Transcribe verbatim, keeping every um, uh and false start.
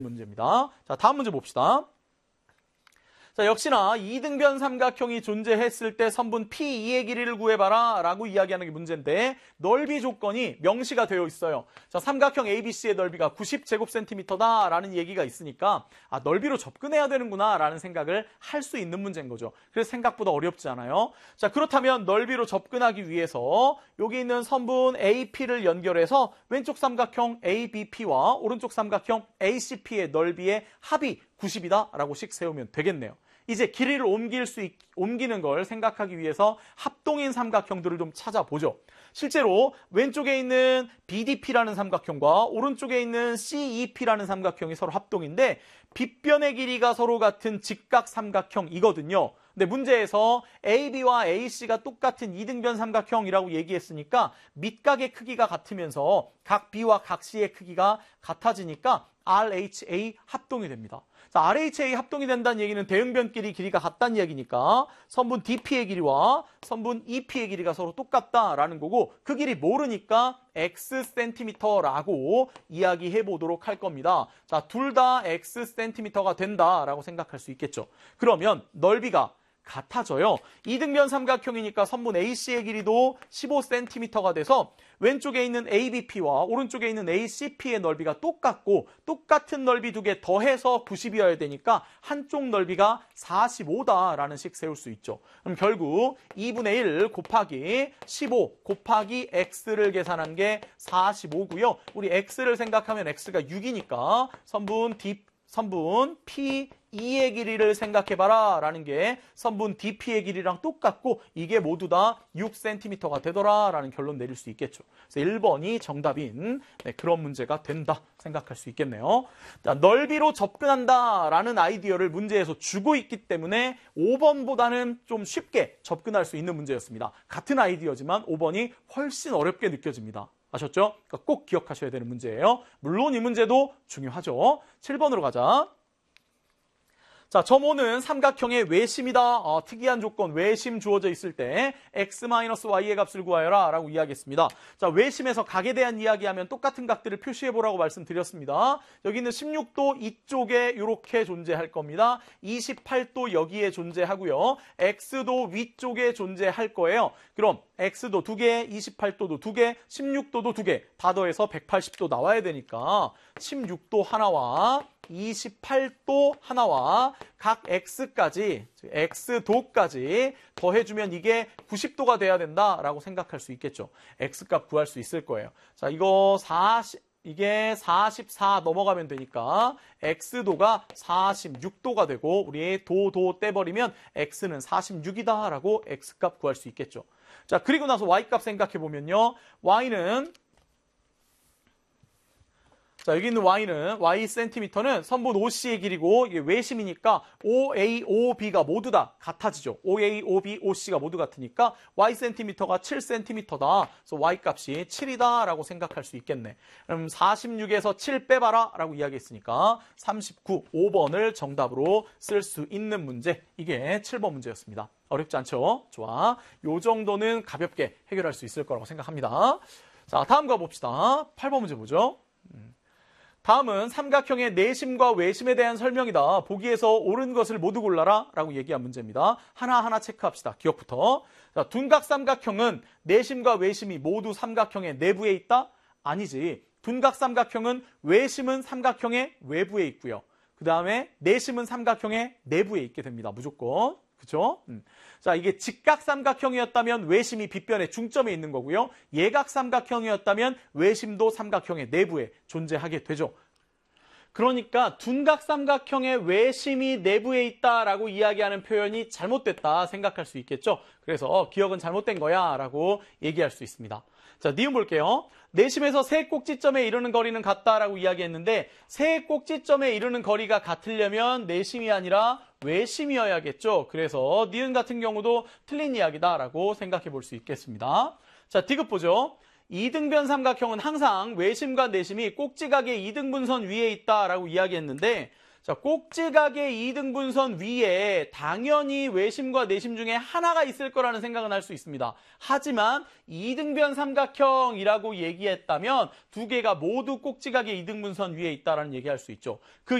문제입니다. 자, 다음 문제 봅시다. 자, 역시나 이등변 삼각형이 존재했을 때 선분 피 이의 길이를 구해봐라 라고 이야기하는 게 문제인데 넓이 조건이 명시가 되어 있어요. 자, 삼각형 에이비씨의 넓이가 구십 제곱센티미터다 라는 얘기가 있으니까 아, 넓이로 접근해야 되는구나 라는 생각을 할 수 있는 문제인 거죠. 그래서 생각보다 어렵지 않아요. 자, 그렇다면 넓이로 접근하기 위해서 여기 있는 선분 에이피를 연결해서 왼쪽 삼각형 에이비피와 오른쪽 삼각형 에이씨피의 넓이의 합이 구십이다 라고 씩 세우면 되겠네요. 이제 길이를 옮길 수 있, 옮기는 걸 생각하기 위해서 합동인 삼각형들을 좀 찾아보죠. 실제로 왼쪽에 있는 비디피라는 삼각형과 오른쪽에 있는 씨이피라는 삼각형이 서로 합동인데 빗변의 길이가 서로 같은 직각 삼각형이거든요. 근데 문제에서 에이비와 에이씨가 똑같은 이등변 삼각형이라고 얘기했으니까 밑각의 크기가 같으면서 각 B와 각 C의 크기가 같아지니까 알에이치에이 합동이 됩니다. 자, 알에이치에이 합동이 된다는 얘기는 대응변끼리 길이가 같다는 얘기니까 선분 디피의 길이와 선분 이피의 길이가 서로 똑같다라는 거고 그 길이 모르니까 X 센티미터라고 이야기해 보도록 할 겁니다. 자, 둘 다 X 센티미터가 된다라고 생각할 수 있겠죠. 그러면 넓이가 같아져요. 이등변 삼각형이니까 선분 에이씨의 길이도 십오 센티미터가 돼서 왼쪽에 있는 에이비피와 오른쪽에 있는 에이씨피의 넓이가 똑같고 똑같은 넓이 두 개 더해서 구십이어야 되니까 한쪽 넓이가 사십오다라는 식 세울 수 있죠. 그럼 결국 이분의 일 곱하기 십오 곱하기 X를 계산한 게 사십오고요. 우리 X를 생각하면 X가 육이니까 선분 D 선분 피 이의 길이를 생각해봐라 라는 게 선분 디피의 길이랑 똑같고 이게 모두 다 육 센티미터가 되더라 라는 결론 내릴 수 있겠죠. 그래서 일 번이 정답인 네, 그런 문제가 된다 생각할 수 있겠네요. 자, 넓이로 접근한다 라는 아이디어를 문제에서 주고 있기 때문에 오 번보다는 좀 쉽게 접근할 수 있는 문제였습니다. 같은 아이디어지만 오 번이 훨씬 어렵게 느껴집니다. 아셨죠? 그러니까 꼭 기억하셔야 되는 문제예요. 물론 이 문제도 중요하죠. 칠 번으로 가자. 자, 점오는 삼각형의 외심이다. 어, 특이한 조건, 외심 주어져 있을 때 x-y의 값을 구하여라 라고 이야기했습니다. 자, 외심에서 각에 대한 이야기하면 똑같은 각들을 표시해보라고 말씀드렸습니다. 여기 있는 십육 도 이쪽에 이렇게 존재할 겁니다. 이십팔 도 여기에 존재하고요. X도 위쪽에 존재할 거예요. 그럼 X도 두 개, 이십팔 도도 두 개, 십육 도도 두 개, 다 더해서 백팔십 도 나와야 되니까 십육 도 하나와 이십팔 도 하나와 각 X까지, X도까지 더해주면 이게 구십 도가 돼야 된다라고 생각할 수 있겠죠. X값 구할 수 있을 거예요. 자, 이거 사십, 이게 사십사 넘어가면 되니까 X도가 사십육 도가 되고 우리 도, 도 떼버리면 X는 사십육이다 라고 X값 구할 수 있겠죠. 자, 그리고 나서 Y값 생각해보면요. Y는 자, 여기 있는 Y는, Y 센티미터는 선분 오씨의 길이고, 이게 외심이니까 오에이, 오비가 모두 다 같아지죠. 오에이, 오비, 오씨가 모두 같으니까 Y 센티미터가 칠 센티미터다. 그래서 Y 값이 칠이다 라고 생각할 수 있겠네. 그럼 사십육에서 칠 빼봐라 라고 이야기했으니까 삼십구, 오 번을 정답으로 쓸 수 있는 문제. 이게 칠 번 문제였습니다. 어렵지 않죠? 좋아. 요 정도는 가볍게 해결할 수 있을 거라고 생각합니다. 자, 다음 거 봅시다. 팔 번 문제 보죠. 음. 다음은 삼각형의 내심과 외심에 대한 설명이다. 보기에서 옳은 것을 모두 골라라 라고 얘기한 문제입니다. 하나하나 체크합시다. 기억부터. 자, 둔각 삼각형은 내심과 외심이 모두 삼각형의 내부에 있다? 아니지. 둔각 삼각형은 외심은 삼각형의 외부에 있고요. 그 다음에 내심은 삼각형의 내부에 있게 됩니다. 무조건. 그죠? 음. 자, 이게 직각 삼각형이었다면 외심이 빗변의 중점에 있는 거고요. 예각 삼각형이었다면 외심도 삼각형의 내부에 존재하게 되죠. 그러니까 둔각 삼각형의 외심이 내부에 있다라고 이야기하는 표현이 잘못됐다 생각할 수 있겠죠. 그래서 기억은 잘못된 거야 라고 얘기할 수 있습니다. 자, 니은 볼게요. 내심에서 세 꼭지점에 이르는 거리는 같다라고 이야기했는데 세 꼭지점에 이르는 거리가 같으려면 내심이 아니라 외심이어야겠죠. 그래서 니은 같은 경우도 틀린 이야기다라고 생각해 볼 수 있겠습니다. 자, 디귿 보죠. 이등변 삼각형은 항상 외심과 내심이 꼭지각의 이등분선 위에 있다라고 이야기했는데 자, 꼭지각의 이등분선 위에 당연히 외심과 내심 중에 하나가 있을 거라는 생각은 할 수 있습니다. 하지만 이등변 삼각형이라고 얘기했다면 두 개가 모두 꼭지각의 이등분선 위에 있다라는 얘기할 수 있죠. 그